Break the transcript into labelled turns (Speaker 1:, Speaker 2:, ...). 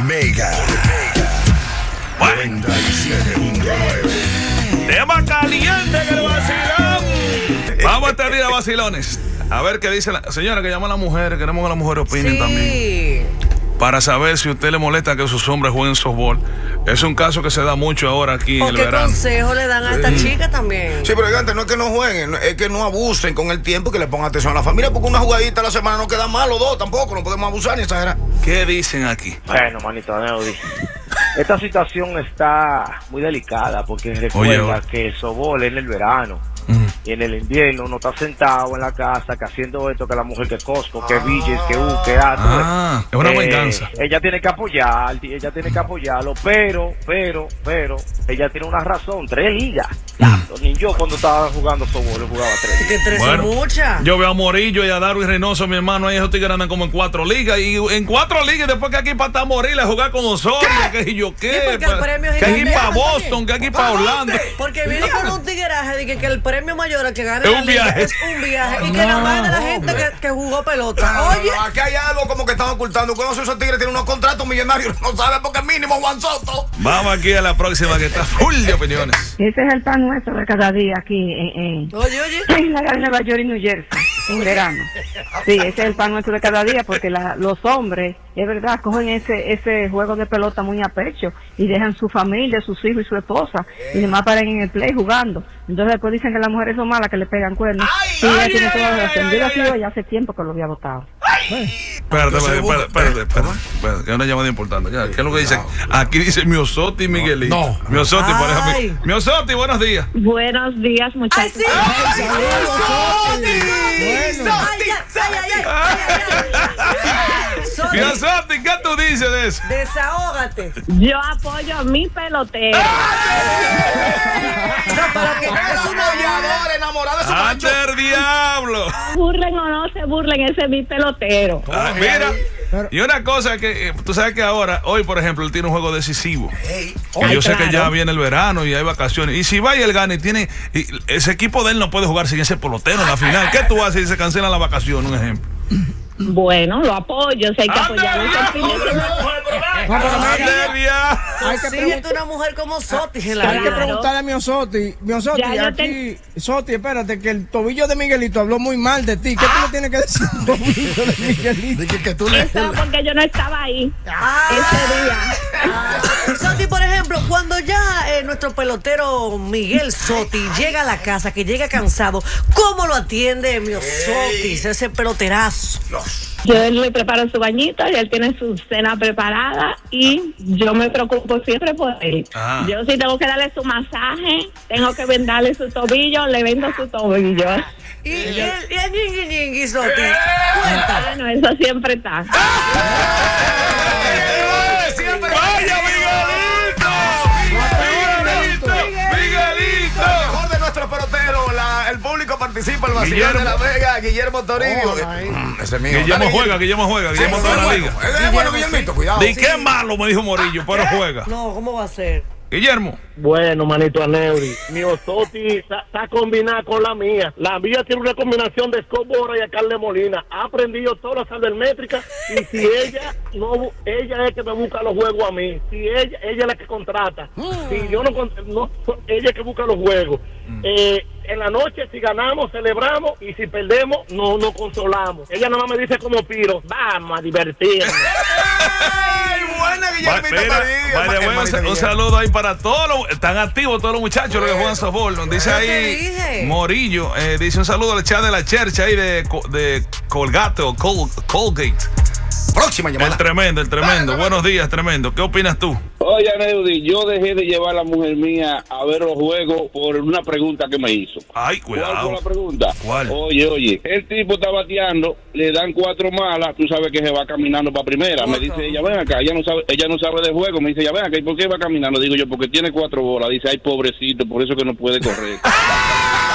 Speaker 1: Mega 97.9.
Speaker 2: Tema caliente que el vacilón. Vamos a este día, vacilones. A ver qué dice la señora que llama a las mujeres. Queremos que las mujeres opinen también. Para saber si a usted le molesta que sus hombres jueguen softball. Es un caso que se da mucho ahora aquí en el verano.
Speaker 3: ¿Qué consejo le dan a esta chica también?
Speaker 4: Sí, pero antes no es que no jueguen, es que no abusen con el tiempo y que le pongan atención a la familia, porque una jugadita a la semana no queda mal, los dos tampoco, no podemos abusar ni exagerar.
Speaker 2: ¿Qué dicen aquí?
Speaker 5: Bueno, manito Neudi, esta situación está muy delicada porque recuerda que el softball es en el verano. Y en el invierno uno está sentado en la casa que haciendo esto, que la mujer que Costco, que Villes, que que
Speaker 2: es una venganza.
Speaker 5: Ella tiene que apoyarlo, pero ella tiene una razón, 3 ligas. Ni yo cuando estaba jugando softball jugaba 3 ligas.
Speaker 3: Que 3 son muchas.
Speaker 2: Yo veo a Morillo y a Darwin Reynoso, mi hermano, ahí esos tigres andan como en 4 ligas. Y en 4 ligas, después que aquí para estar morir, a jugar con nosotros, que yo qué.
Speaker 3: Sí, porque el premio es
Speaker 2: que aquí para Boston, que aquí para Orlando.
Speaker 3: Porque viene con un tigueraje de que el premio mayor que gane
Speaker 2: es
Speaker 3: la
Speaker 2: un
Speaker 3: liga
Speaker 2: viaje.
Speaker 3: es un viaje y que nada más de la gente que jugó pelota. Oye,
Speaker 4: aquí hay algo como que están ocultando. Cuando esos tigres tienen unos contratos millonarios, no saben porque es mínimo Juan Soto.
Speaker 2: Vamos aquí a la próxima que está full de opiniones.
Speaker 6: Ese es el pan nuestro de cada día aquí en la de Nueva York y New Jersey, en verano. Sí, ese es el pan nuestro de cada día porque los hombres, es verdad, cogen ese juego de pelota muy a pecho y dejan su familia, sus hijos y su esposa y demás paran en el play jugando. Entonces después dicen que las mujeres son malas, que le pegan cuernos. Sí, ella tiene toda la razón. Yo lo sigo ya hace tiempo que lo había votado.
Speaker 2: Espérate, que es una llamada importante. ¿Qué es lo que dice? Aquí dice Miosotti y Miguelito. Miosotti, pareja. Miosotti, buenos días.
Speaker 6: Buenos días, muchachos.
Speaker 2: Miosotti, ¿qué tú dices de eso?
Speaker 3: Desahógate.
Speaker 6: Yo apoyo a mi pelotero.
Speaker 4: No, pero que es un apoyador enamorado de su macho.
Speaker 2: ¡Ante el diablo!
Speaker 6: Burlen o no se burlen, ese es mi pelotero.
Speaker 2: Mira, y una cosa que tú sabes que hoy por ejemplo, él tiene un juego decisivo. Yo sé que ya viene el verano y hay vacaciones. Y si va y él gana y tiene, ese equipo de él no puede jugar sin ese pelotero en la final. ¿Qué tú haces si se cancela la vacación? Un ejemplo.
Speaker 6: Bueno, lo apoyo, si hay que apoyarlo.
Speaker 3: Consíguete una mujer como Soti.
Speaker 7: Hay que preguntarle a Miosotti. Miosotti, aquí, Soti, espérate, que el tobillo de Miguelito habló muy mal de ti. ¿Qué tú le tienes que decir al tobillo de Miguelito?
Speaker 6: Eso porque yo no estaba ahí ese día.
Speaker 3: Soti, por ejemplo, cuando ya nuestro pelotero Miguel Soti llega a la casa, que llega cansado, ¿cómo lo atiende Miosotti, ese peloterazo?
Speaker 6: Yo le preparo su bañito y él tiene su cena preparada y yo me preocupo siempre por él. Yo si tengo que darle su masaje, tengo que vendarle su tobillo, le vendo su tobillo.
Speaker 3: Y el Soti.
Speaker 6: Bueno, eso siempre está.
Speaker 2: ¡Vaya, Miguelito! ¡Miguelito!
Speaker 4: Mejor de nuestro pelotero, el público participa, el vacilón de La Vega, Guillermo Toribio. Ese mío.
Speaker 2: Guillermo juega, Guillermo está en la liga.
Speaker 4: Es bueno, Guillermito, cuidado.
Speaker 2: ¿De qué malo? Me dijo Morillo, pero juega.
Speaker 3: No, ¿cómo va a ser?
Speaker 2: Guillermo.
Speaker 5: Bueno, manito Aneuri, Miosotti está combinada con la mía. La mía tiene una combinación de Scott Bora y a Carle Molina. Ha aprendido todas las sabermétricas y si ella es que me busca los juegos a mí. Si ella es la que contrata. Si yo no, ella es que busca los juegos. En la noche, si ganamos, celebramos y si perdemos, no nos consolamos. Ella nada más me dice como Piro, vamos a divertirnos.
Speaker 4: ¡Ay, buena, Guillermito!
Speaker 2: Un saludo ahí para todos los, están activos todos los muchachos los que juegan softball. Nos dice ahí Morillo, dice un saludo al chat de la Chercha ahí de Colgate o Colgate.
Speaker 4: Próxima llamada.
Speaker 2: El tremendo. Buenos días, tremendo. ¿Qué opinas tú?
Speaker 8: Oye, Neudi, yo dejé de llevar a la mujer mía a ver los juegos por una pregunta que me hizo.
Speaker 2: Ay, cuidado.
Speaker 8: ¿Cuál fue la pregunta?
Speaker 2: ¿Cuál?
Speaker 8: Oye, el tipo está bateando, le dan 4 malas, tú sabes que se va caminando para primera. Me dice ella, ven acá, ella no sabe de juego. Me dice ella, ven acá, ¿y por qué va caminando? Digo yo, porque tiene 4 bolas. Dice, ay, pobrecito, por eso que no puede correr.